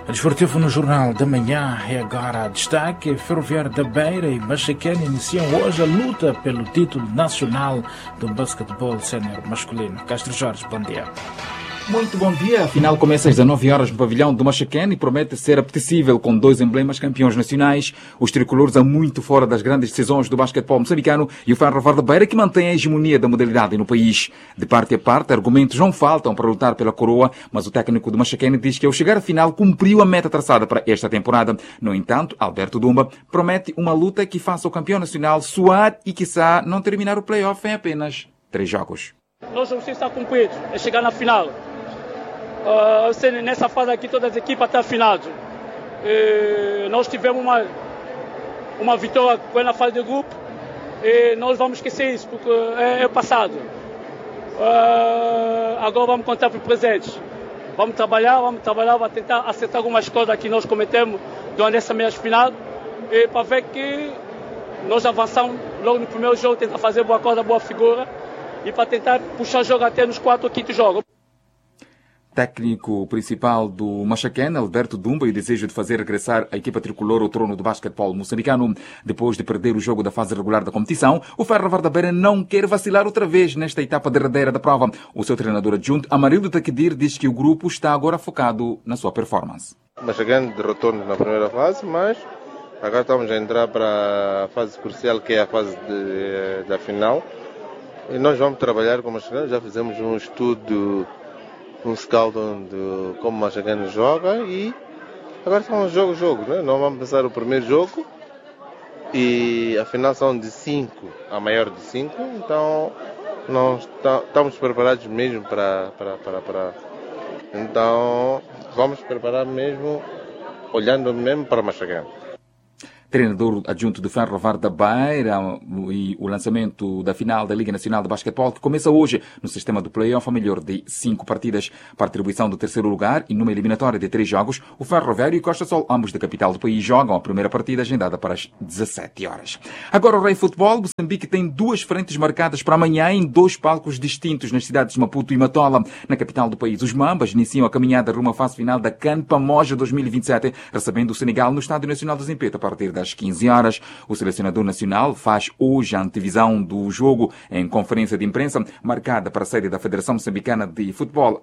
Desportivo no Jornal da Manhã é agora destaque. Ferroviário da Beira e Machaquene iniciam hoje a luta pelo título nacional do basquetebol sénior masculino. Castro Jorge, bom dia. Muito bom dia. A final começa às 19 horas no pavilhão do Machaquene e promete ser apetecível com dois emblemas campeões nacionais. Os tricolores há muito fora das grandes decisões do basquetebol moçambicano e o Ferroviário da Beira que mantém a hegemonia da modalidade no país. De parte a parte, argumentos não faltam para lutar pela coroa, mas o técnico do Machaquene diz que ao chegar à final cumpriu a meta traçada para esta temporada. No entanto, Alberto Dumba promete uma luta que faça o campeão nacional suar e, quiçá, não terminar o play-off em apenas 3 jogos. Nós vamos estar cumpridos, é chegar na final. Nessa fase aqui todas as equipas estão afinadas. Nós tivemos uma vitória na fase de grupo e nós vamos esquecer isso porque é passado. Agora vamos contar para o presente. Vamos trabalhar para tentar acertar algumas coisas que nós cometemos durante essa meia final e para ver que nós avançamos logo no primeiro jogo, tentar fazer boa coisa, boa figura e para tentar puxar o jogo até nos 4 ou 5 jogos. Técnico principal do Machaquene, Alberto Dumba, e o desejo de fazer regressar a equipa tricolor ao trono do basquetebol moçambicano. Depois de perder o jogo da fase regular da competição, o Ferroviário da Beira não quer vacilar outra vez nesta etapa derradeira da prova. O seu treinador adjunto, Amarildo Taquidir, diz que o grupo está agora focado na sua performance. O Machaquene derrotou-nos na primeira fase, mas agora estamos a entrar para a fase crucial, que é a fase da final. E nós vamos trabalhar com o Machaquene, já fizemos um estudo, um scout de como o Machaquene joga e agora são jogo, né? Nós vamos pensar o primeiro jogo e a final são de 5, a maior de 5, então nós estamos preparados mesmo para então vamos preparar mesmo, olhando mesmo para o Machaquene. Treinador adjunto do Ferroviário da Beira e o lançamento da final da Liga Nacional de Basquetebol que começa hoje no sistema do play-off a melhor de 5 partidas para a atribuição do terceiro lugar e numa eliminatória de 3 jogos, o Ferroviário e Costa Sol, ambos da capital do país, jogam a primeira partida agendada para as 17 horas. Agora o Rei Futebol, Moçambique tem 2 frentes marcadas para amanhã em 2 palcos distintos nas cidades de Maputo e Matola. Na capital do país, os Mambas iniciam a caminhada rumo à fase final da CAN Pamoja 2027, recebendo o Senegal no Estádio Nacional do Zimpeto a partir das 15 horas. O selecionador nacional faz hoje a antevisão do jogo em conferência de imprensa, marcada para a sede da Federação Moçambicana de Futebol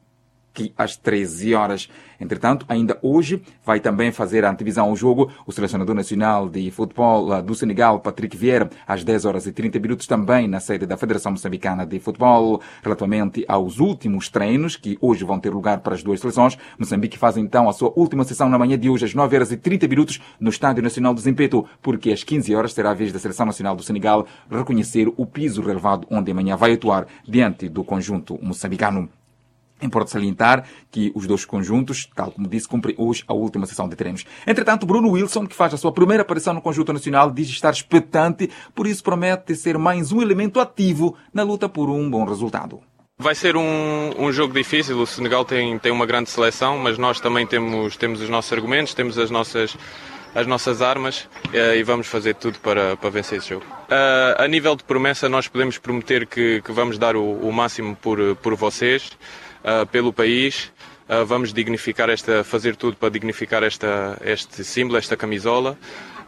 às 13 horas. Entretanto, ainda hoje vai também fazer a antevisão ao jogo o selecionador nacional de futebol do Senegal, Patrick Vieira, às 10 horas e 30 minutos, também na sede da Federação Moçambicana de Futebol. Relativamente aos últimos treinos, que hoje vão ter lugar para as 2 seleções, Moçambique faz então a sua última sessão na manhã de hoje, às 9 horas e 30 minutos, no Estádio Nacional do Zimpeto, porque às 15 horas será a vez da Seleção Nacional do Senegal reconhecer o piso relevado onde amanhã vai atuar diante do conjunto moçambicano. Importa salientar que os 2 conjuntos, tal como disse, cumprem hoje a última sessão de treinos. Entretanto, Bruno Wilson, que faz a sua primeira aparição no conjunto nacional, diz estar expectante, por isso promete ser mais um elemento ativo na luta por um bom resultado. Vai ser um jogo difícil, o Senegal tem uma grande seleção, mas nós também temos os nossos argumentos, temos as nossas armas e vamos fazer tudo para vencer esse jogo. A nível de promessa, nós podemos prometer que vamos dar o máximo por vocês, pelo país. Vamos fazer tudo para dignificar este símbolo, esta camisola,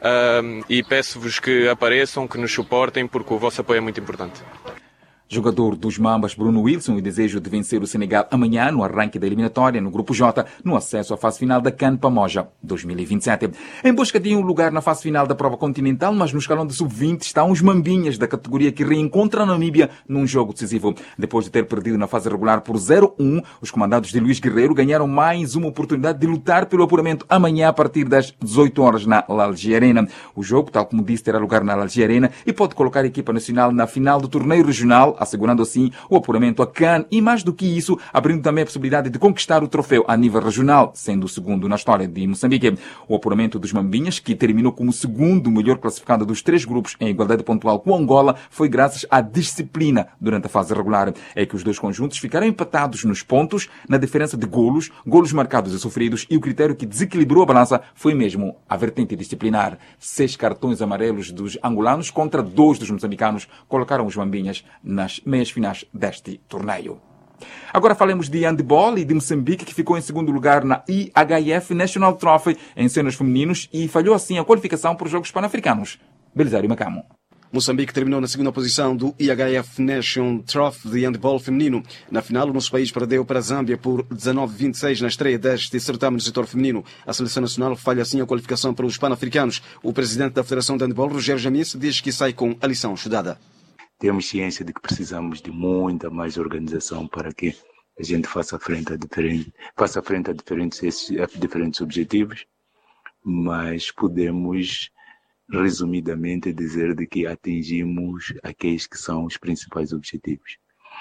e peço-vos que apareçam, que nos suportem, porque o vosso apoio é muito importante. Jogador dos Mambas, Bruno Wilson, e o desejo de vencer o Senegal amanhã no arranque da eliminatória no Grupo J, no acesso à fase final da CAN Pamoja 2027. Em busca de um lugar na fase final da prova continental, mas no escalão de sub-20 estão os Mambinhas da categoria que reencontra a Namíbia num jogo decisivo. Depois de ter perdido na fase regular por 0-1, os comandados de Luís Guerreiro ganharam mais uma oportunidade de lutar pelo apuramento amanhã a partir das 18 horas na Lalji Arena. O jogo, tal como disse, terá lugar na Lalji Arena e pode colocar a equipa nacional na final do torneio regional, assegurando assim o apuramento a CAN e, mais do que isso, abrindo também a possibilidade de conquistar o troféu a nível regional, sendo o segundo na história de Moçambique. O apuramento dos Mambinhas, que terminou como o segundo melhor classificado dos 3 grupos em igualdade pontual com Angola, foi graças à disciplina durante a fase regular. É que os 2 conjuntos ficaram empatados nos pontos, na diferença de golos marcados e sofridos, e o critério que desequilibrou a balança foi mesmo a vertente disciplinar. 6 cartões amarelos dos angolanos contra 2 dos moçambicanos colocaram os Mambinhas nas meias finais deste torneio. Agora falemos de handball e de Moçambique, que ficou em segundo lugar na IHF National Trophy em cenas femininos e falhou assim a qualificação para os Jogos Pan-Africanos. Belisário Macamo. Moçambique terminou na segunda posição do IHF National Trophy de handball feminino. Na final, o nosso país perdeu para a Zâmbia por 19-26 na estreia deste certame no setor feminino. A seleção nacional falha assim a qualificação para os Pan-Africanos. O presidente da Federação de Handball, Rogério Jamice, diz que sai com a lição estudada. Temos ciência de que precisamos de muita mais organização para que a gente faça frente a diferentes objetivos, mas podemos resumidamente dizer de que atingimos aqueles que são os principais objetivos.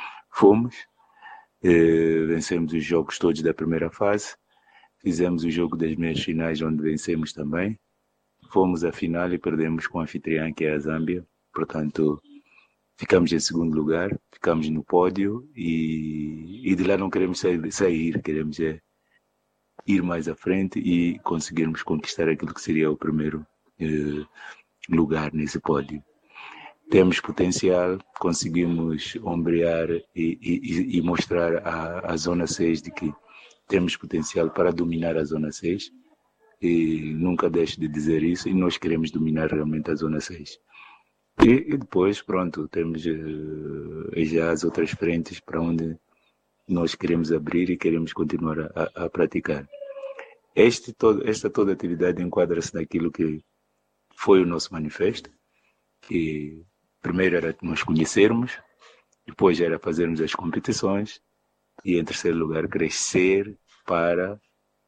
Vencemos os jogos todos da primeira fase, fizemos o jogo das meias finais onde vencemos também, fomos à final e perdemos com a anfitriã que é a Zâmbia, portanto ficamos em segundo lugar, ficamos no pódio e de lá não queremos sair, queremos ir mais à frente e conseguirmos conquistar aquilo que seria o primeiro lugar nesse pódio. Temos potencial, conseguimos ombrear e mostrar à Zona 6 de que temos potencial para dominar a Zona 6 e nunca deixo de dizer isso e nós queremos dominar realmente a Zona 6. E depois, pronto, temos já as outras frentes para onde nós queremos abrir e queremos continuar a praticar. Esta toda atividade enquadra-se naquilo que foi o nosso manifesto, que primeiro era nós conhecermos, depois era fazermos as competições e, em terceiro lugar, crescer para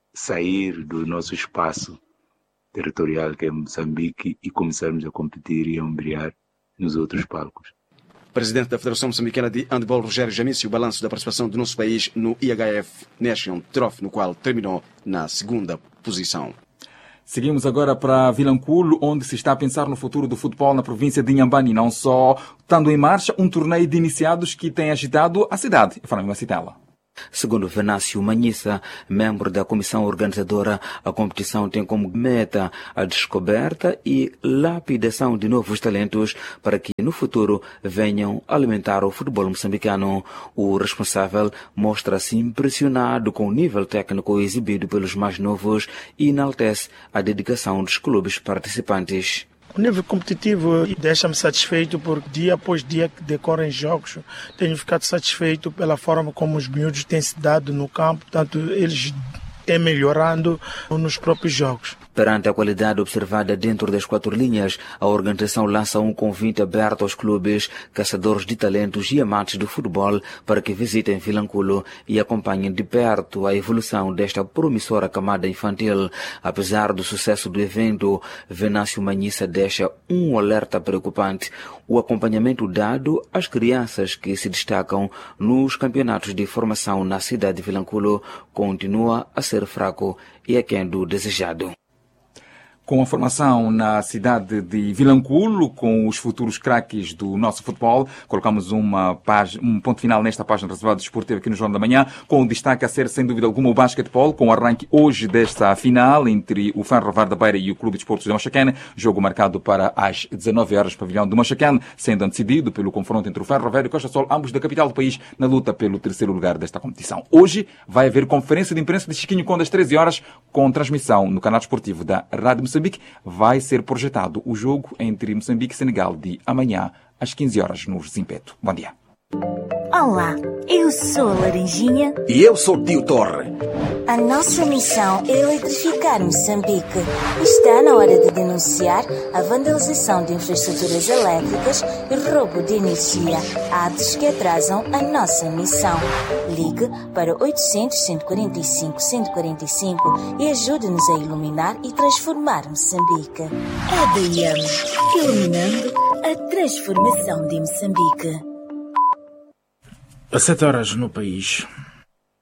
sair do nosso espaço territorial, que é Moçambique, e começarmos a competir e a ombrear nos outros palcos. Presidente da Federação Moçambicana de Handball, Rogério Jamice, o balanço da participação do nosso país no IHF National Trophy, no qual terminou na segunda posição. Seguimos agora para Vilanculo, onde se está a pensar no futuro do futebol na província de Inhambane, não só estando em marcha um torneio de iniciados que tem agitado a cidade. Falamos em citá-la. Segundo Venâncio Manhissa, membro da comissão organizadora, a competição tem como meta a descoberta e lapidação de novos talentos para que no futuro venham alimentar o futebol moçambicano. O responsável mostra-se impressionado com o nível técnico exibido pelos mais novos e enaltece a dedicação dos clubes participantes. O nível competitivo deixa-me satisfeito porque dia após dia que decorrem jogos tenho ficado satisfeito pela forma como os miúdos têm se dado no campo, tanto eles têm melhorando nos próprios jogos. Perante a qualidade observada dentro das quatro linhas, a organização lança um convite aberto aos clubes, caçadores de talentos e amantes do futebol para que visitem Vilanculo e acompanhem de perto a evolução desta promissora camada infantil. Apesar do sucesso do evento, Venâncio Manhissa deixa um alerta preocupante. O acompanhamento dado às crianças que se destacam nos campeonatos de formação na cidade de Vilanculo continua a ser fraco e aquém do desejado. Com a formação na cidade de Vilanculo, com os futuros craques do nosso futebol, colocamos um ponto final nesta página reservada desportiva aqui no Jornal da Manhã, com o destaque a ser, sem dúvida alguma, o basquetebol, com o arranque hoje desta final entre o Ferroviário da Beira e o Clube de Desportos de Moçambique, jogo marcado para às 19 horas, pavilhão do Moçambique, sendo antecedido pelo confronto entre o Ferroviário e o Costa Sol, ambos da capital do país, na luta pelo terceiro lugar desta competição. Hoje vai haver conferência de imprensa de Chiquinho Conde às 13 horas, com transmissão no canal desportivo da Rádio Moçambique. Vai ser projetado o jogo entre Moçambique e Senegal de amanhã às 15 horas no Zimpeto. Bom dia. Olá, eu sou a Laranjinha. E eu sou o Tio Torre. A nossa missão é eletrificar Moçambique. Está na hora de denunciar a vandalização de infraestruturas elétricas e roubo de energia, atos que atrasam a nossa missão. Ligue para 800-145-145 e ajude-nos a iluminar e transformar Moçambique. ADM, iluminando a transformação de Moçambique. Às 7 horas no país.